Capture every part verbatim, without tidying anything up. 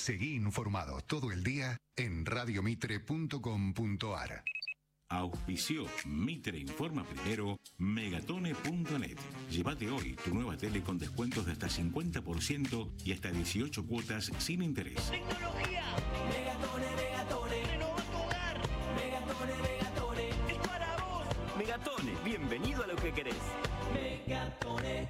Seguí informado todo el día en radio mitre punto com punto ar. Auspició Mitre Informa Primero, Megatone punto net. Llévate hoy tu nueva tele con descuentos de hasta cincuenta por ciento y hasta dieciocho cuotas sin interés. Tecnología. Megatone, Megatone. Renova tu hogar. Megatone, Megatone. Es para vos. Megatone, bienvenido a lo que querés. Megatone.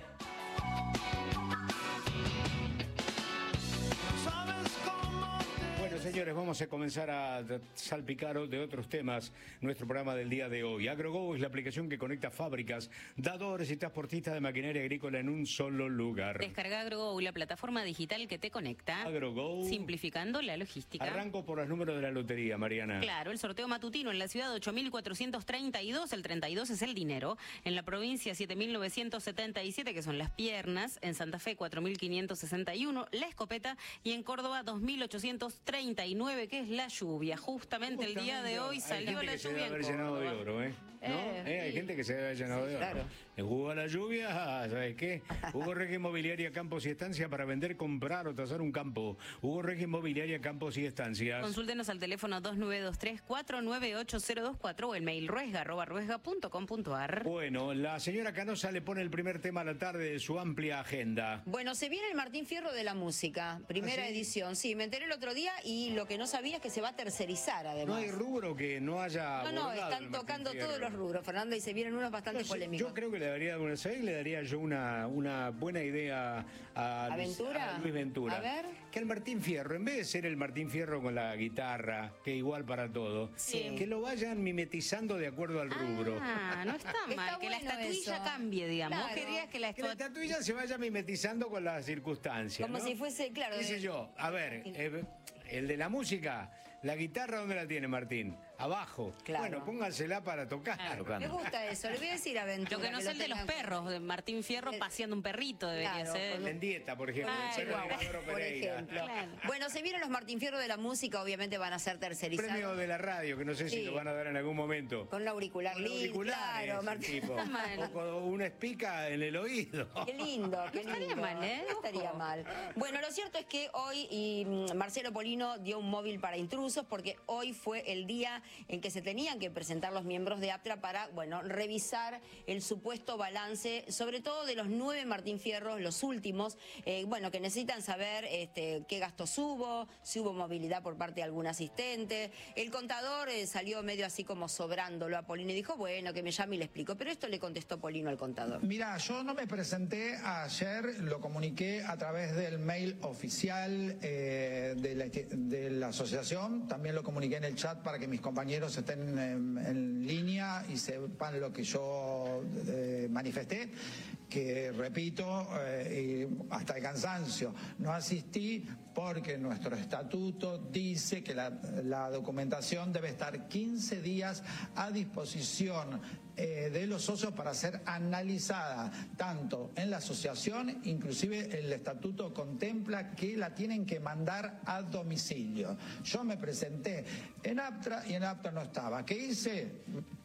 Bueno, señores, vamos a comenzar a salpicar de otros temas nuestro programa del día de hoy. AgroGo es la aplicación que conecta fábricas, dadores y transportistas de maquinaria agrícola en un solo lugar. Descarga AgroGo, la plataforma digital que te conecta. AgroGo. Simplificando la logística. Arranco por los números de la lotería, Mariana. Claro, el sorteo matutino en la ciudad ocho mil cuatrocientos treinta y dos, el treinta y dos es el dinero. En la provincia siete mil novecientos setenta y siete, que son las piernas. En Santa Fe cuatro mil quinientos sesenta y uno, la escopeta. Y en Córdoba dos mil ochocientos treinta y nueve, que es la lluvia. Justamente, Justamente el día de hoy salió la lluvia. Hay gente que se debe haber llenado de oro, ¿eh? ¿No? Eh, ¿Eh? Hay gente que se debe haber llenado de oro. Claro. Le jugó a la lluvia, ¿sabes qué? Hugo Regia Inmobiliaria Campos y Estancia para vender, comprar o tasar un campo. Hugo Regia Inmobiliaria Campos y Estancias. Consúltenos al teléfono dos nueve dos tres, cuatro nueve ocho cero dos cuatro o el mail ruesga arroba ruesga punto com punto ar. Bueno, la señora Canosa le pone el primer tema a la tarde de su amplia agenda. Bueno, se viene el Martín Fierro de la música, primera ¿Ah, sí? edición. Sí, me enteré el otro día y lo que no sabía es que se va a tercerizar, además. No hay rubro que no haya No, no, abordado están el tocando Martín todos Fierro. los rubros, Fernando, y se vienen unos bastante No sé, polémicos. yo creo que le daría, bueno, ¿sabés? Le daría yo una, una buena idea a, ¿A Luis, Ventura? a Luis Ventura. A ver. Que el Martín Fierro, en vez de ser el Martín Fierro con la guitarra, que es igual para todo, Sí. que lo vayan mimetizando de acuerdo al rubro. Ah, no está mal. Está que la bueno estatuilla eso. cambie, digamos. Claro. Vos querías que la Que la estatua... estatuilla se vaya mimetizando con las circunstancias. Como ¿no? si fuese, claro. ¿Qué sé de- yo? A ver, eh, el de la música, la guitarra, ¿dónde la tiene Martín? Abajo. Claro. Bueno, póngasela para tocar. Claro. Me gusta eso, le voy a decir a Ventura. Lo que no es el de los tengan- perros, de Martín Fierro Eh, paseando un perrito, debería claro, ser. con En dieta, por ejemplo. Ah, el perro de igual. Isidoro por Pereira. ejemplo. Claro. Bueno, se vienen los Martín Fierro de la música, obviamente van a ser tercerizados. Premio de la radio, que no sé si Sí. lo van a dar en algún momento. Con un auricular Con lindo, auriculares, claro, el Martín. tipo. Mal. O con una espica en el oído. Qué lindo, qué No lindo. estaría mal, ¿eh? No estaría Ojo. mal. Bueno, lo cierto es que hoy y mm, Marcelo Polino dio un móvil para intrusos porque hoy fue el día en que se tenían que presentar los miembros de APTRA para, bueno, revisar el supuesto balance, sobre todo de los nueve Martín Fierros, los últimos, eh, bueno, que necesitan saber este, qué gastos hubo, si hubo movilidad por parte de algún asistente. El contador eh, salió medio así como sobrándolo a Polino y dijo, bueno, que me llame y le explico. Pero esto le contestó Polino al contador. Mira, yo no me presenté ayer, lo comuniqué a través del mail oficial eh, de, la, de la asociación, también lo comuniqué en el chat para que mis compañeros estén en, en línea y sepan lo que yo eh, manifesté, que repito, eh, y hasta el cansancio, no asistí porque nuestro estatuto dice que la, la documentación debe estar quince días a disposición eh, de los socios para ser analizada, tanto en la asociación, inclusive el estatuto contempla que la tienen que mandar a domicilio. Yo me presenté en APTRA y en APTRA no estaba. ¿Qué hice?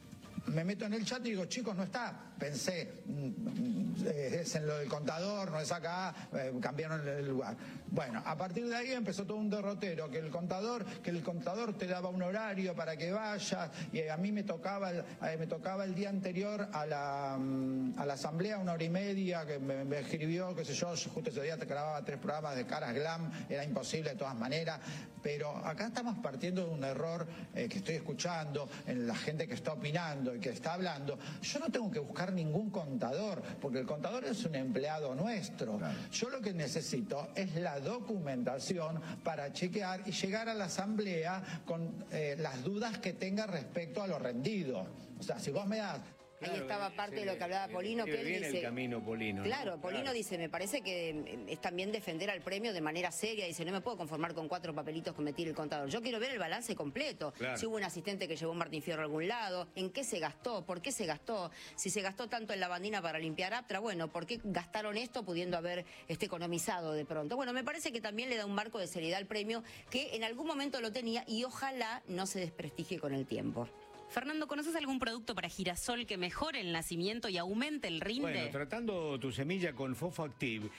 Me meto en el chat y digo, chicos, no está. Pensé, mm, es en lo del contador, no es acá, eh, cambiaron el lugar. Bueno, a partir de ahí empezó todo un derrotero, que el contador, que el contador te daba un horario para que vayas, y a mí me tocaba, el- eh, me tocaba el día anterior a la, mm, a la asamblea, una hora y media, que me, me escribió, qué sé yo, yo justo ese día te grababa tres programas de Caras Glam, era imposible de todas maneras, pero acá estamos partiendo de un error eh, que estoy escuchando en la gente que está opinando y que está hablando. Yo no tengo que buscar ningún contador, porque el contador es un empleado nuestro. Claro. Yo lo que necesito es la documentación para chequear y llegar a la asamblea con eh, las dudas que tenga respecto a lo rendido. O sea, si vos me das... Ahí Claro, estaba eh, parte se de lo le- que hablaba se Polino, que describe él bien dice... el camino, Polino, ¿no? Claro, Polino Claro. dice, me parece que eh, es también defender al premio de manera seria. Dice, no me puedo conformar con cuatro papelitos que me tire el contador. Yo quiero ver el balance completo. Claro. Si hubo un asistente que llevó un Martín Fierro a algún lado, en qué se gastó, por qué se gastó. Si se gastó tanto en la bandina para limpiar APTRA, bueno, ¿por qué gastaron esto pudiendo haber este, economizado de pronto? Bueno, me parece que también le da un marco de seriedad al premio que en algún momento lo tenía y ojalá no se desprestigie con el tiempo. Fernando, ¿conoces algún producto para girasol que mejore el nacimiento y aumente el rinde? Bueno, tratando tu semilla con Fofo Active